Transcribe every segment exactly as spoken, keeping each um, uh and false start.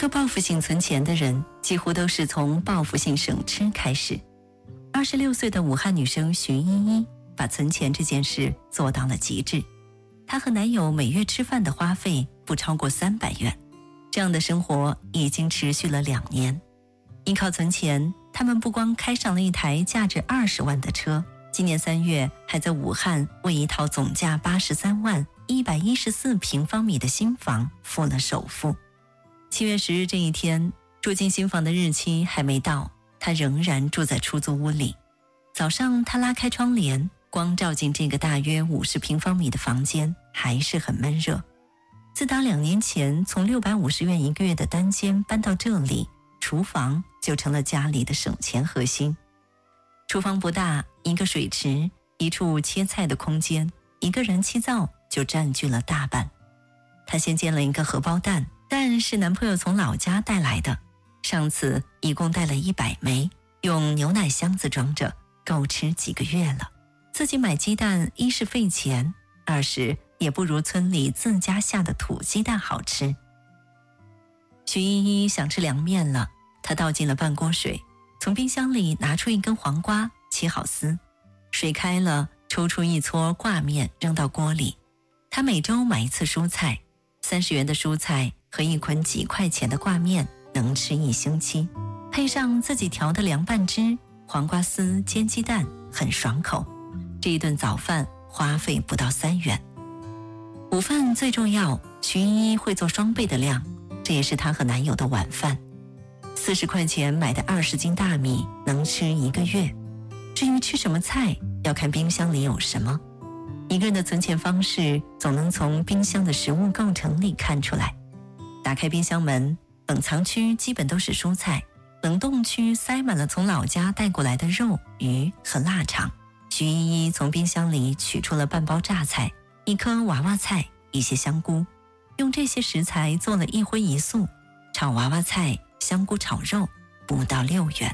个报复性存钱的人，几乎都是从报复性省吃开始。二十六岁的武汉女生徐依依，把存钱这件事做到了极致。她和男友每月吃饭的花费不超过三百元，这样的生活已经持续了两年。依靠存钱，他们不光开上了一台价值二十万的车，今年三月还在武汉为一套总价八十三万一百一十四平方米的新房付了首付。七月十日这一天，住进新房的日期还没到，他仍然住在出租屋里。早上他拉开窗帘，光照进这个大约五十平方米的房间，还是很闷热。自打两年前从六百五十元一个月的单间搬到这里，厨房就成了家里的省钱核心。厨房不大，一个水池，一处切菜的空间，一个燃气灶就占据了大半。他先煎了一个荷包蛋，蛋是男朋友从老家带来的，上次一共带了一百枚，用牛奶箱子装着，够吃几个月了。自己买鸡蛋，一是费钱，二是也不如村里自家下的土鸡蛋好吃。徐依依想吃凉面了，她倒进了半锅水，从冰箱里拿出一根黄瓜，切好丝，水开了，抽出一撮挂面扔到锅里。她每周买一次蔬菜，三十元的蔬菜和一捆几块钱的挂面能吃一星期，配上自己调的凉拌汁、黄瓜丝、煎鸡蛋，很爽口。这一顿早饭花费不到三元。午饭最重要，徐依依会做双倍的量，这也是她和男友的晚饭。四十块钱买的二十斤大米能吃一个月。至于吃什么菜，要看冰箱里有什么。一个人的存钱方式总能从冰箱的食物构成里看出来。打开冰箱门，冷藏区基本都是蔬菜，冷冻区塞满了从老家带过来的肉、鱼和腊肠。徐依依从冰箱里取出了半包榨菜，一颗娃娃菜，一些香菇，用这些食材做了一荤一素，炒娃娃菜、香菇炒肉，不到六元。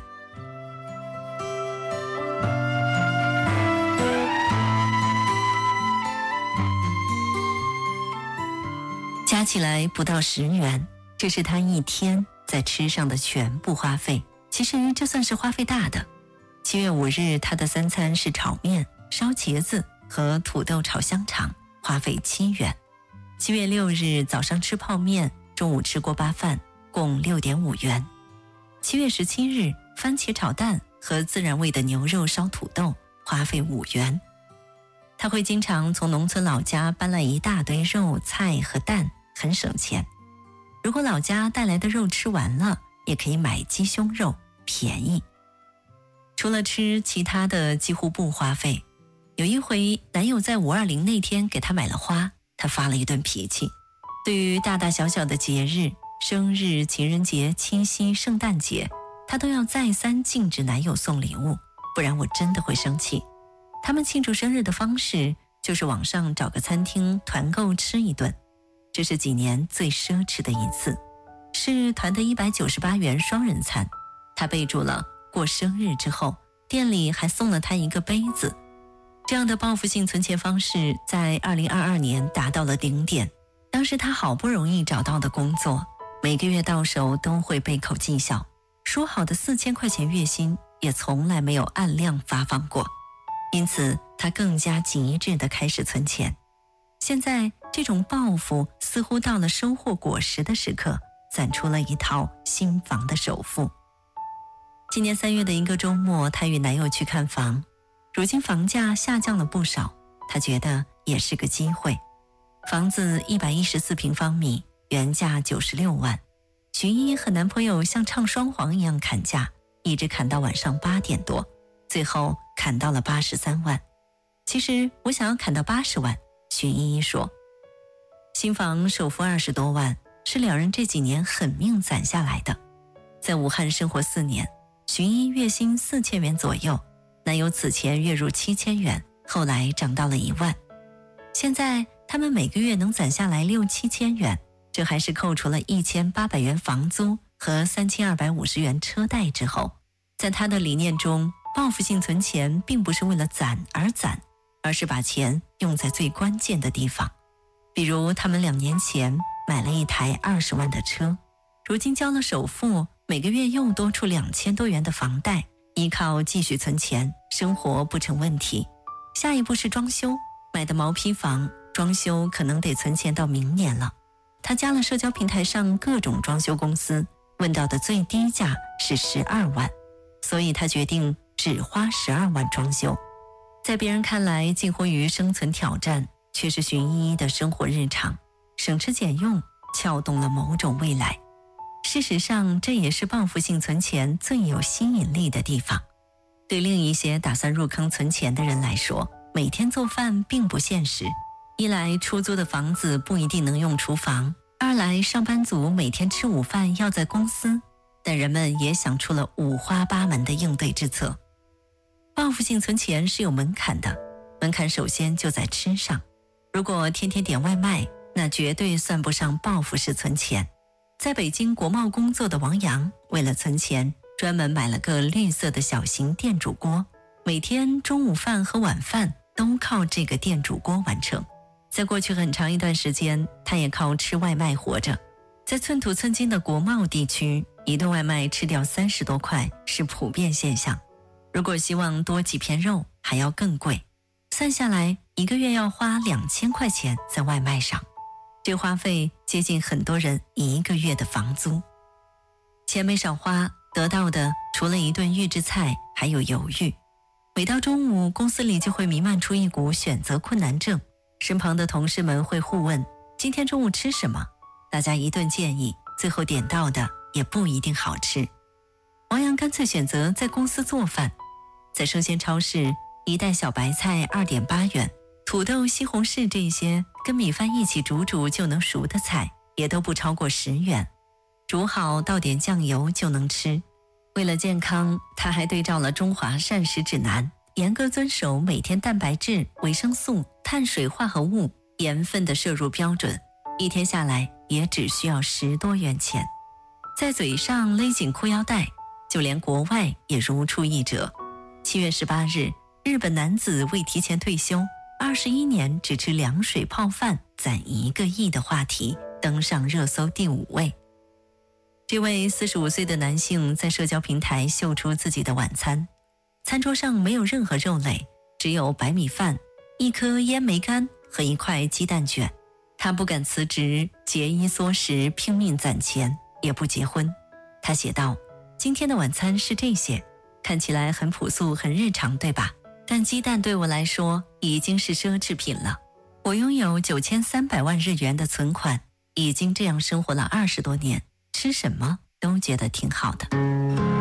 加起来不到十元，这是他一天在吃上的全部花费。其实这算是花费大的。七月五日，他的三餐是炒面、烧茄子和土豆炒香肠，花费七元。七月六日早上吃泡面，中午吃锅巴饭，共六点五元。七月十七日，番茄炒蛋和自然味的牛肉烧土豆，花费五元。他会经常从农村老家搬来一大堆肉、菜和蛋，很省钱。如果老家带来的肉吃完了，也可以买鸡胸肉，便宜。除了吃，其他的几乎不花费。有一回，男友在五二零那天给她买了花，她发了一顿脾气。对于大大小小的节日，生日、情人节、七夕、圣诞节，她都要再三禁止男友送礼物，不然我真的会生气。他们庆祝生日的方式就是网上找个餐厅团购吃一顿，这是几年最奢侈的一次，是团的一百九十八元双人餐。他备注了过生日之后，店里还送了他一个杯子。这样的报复性存钱方式在二零二二年达到了顶点。当时他好不容易找到的工作，每个月到手都会被扣绩效，说好的四千块钱月薪也从来没有按量发放过。因此他更加极致地开始存钱。现在这种报复似乎到了收获果实的时刻，攒出了一套新房的首付。今年三月的一个周末，她与男友去看房，如今房价下降了不少，她觉得也是个机会。房子一百一十四平方米，原价九十六万。徐依依和男朋友像唱双簧一样砍价，一直砍到晚上八点多，最后砍到了八十三万。其实我想要砍到八十万，徐依依说。新房首付二十多万，是两人这几年狠命攒下来的。在武汉生活四年，徐依依月薪四千元左右，男友此前月入七千元，后来涨到了一万。现在他们每个月能攒下来六七千元，这还是扣除了一千八百元房租和三千二百五十元车贷之后。在他的理念中，报复性存钱并不是为了攒而攒，而是把钱用在最关键的地方。比如他们两年前买了一台二十万的车， 如今交了首付，每个月又多出两千多元的房贷，依靠继续存钱，生活不成问题。下一步是装修，买的毛坯房，装修可能得存钱到明年了。他加了社交平台上各种装修公司，问到的最低价是十二万，所以他决定只花十二万装修。在别人看来近乎于生存挑战，却是徐依依的生活日常，省吃俭用，撬动了某种未来。事实上，这也是报复性存钱最有吸引力的地方。对另一些打算入坑存钱的人来说，每天做饭并不现实。一来出租的房子不一定能用厨房，二来上班族每天吃午饭要在公司，但人们也想出了五花八门的应对之策。报复性存钱是有门槛的，门槛首先就在吃上。如果天天点外卖，那绝对算不上报复式存钱。在北京国贸工作的王阳，为了存钱，专门买了个绿色的小型电煮锅，每天中午饭和晚饭都靠这个电煮锅完成。在过去很长一段时间，他也靠吃外卖活着。在寸土寸金的国贸地区，一顿外卖吃掉三十多块是普遍现象。如果希望多几片肉，还要更贵。算下来，一个月要花两千块钱在外卖上，这花费接近很多人一个月的房租。钱没少花，得到的除了一顿预制菜，还有犹豫。每到中午，公司里就会弥漫出一股选择困难症。身旁的同事们会互问今天中午吃什么，大家一顿建议，最后点到的也不一定好吃。王阳干脆选择在公司做饭，在生鲜超市，一袋小白菜 二点八元，土豆、西红柿这些跟米饭一起煮煮就能熟的菜也都不超过十元，煮好倒点酱油就能吃。为了健康，他还对照了中华膳食指南，严格遵守每天蛋白质、维生素、碳水化合物、盐分的摄入标准，一天下来也只需要十多元钱。在嘴上勒紧裤腰带，就连国外也如出一辙。七月十八日，日本男子为提前退休，二十一年只吃凉水泡饭攒一个亿的话题登上热搜第五位。这位四十五岁的男性在社交平台秀出自己的晚餐，餐桌上没有任何肉类，只有白米饭、一颗烟梅干和一块鸡蛋卷。他不敢辞职，节衣缩食，拼命攒钱，也不结婚。他写道：今天的晚餐是这些，看起来很朴素很日常，对吧？但鸡蛋对我来说已经是奢侈品了。我拥有九千三百万日元的存款，已经这样生活了二十多年，吃什么都觉得挺好的。